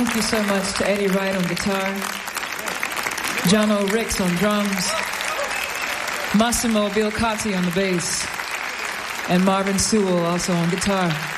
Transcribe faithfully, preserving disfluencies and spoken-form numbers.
Thank you so much to Eddie Wright on guitar, John O. Ricks on drums, Massimo Bilcotti on the bass, and Marvin Sewell also on guitar.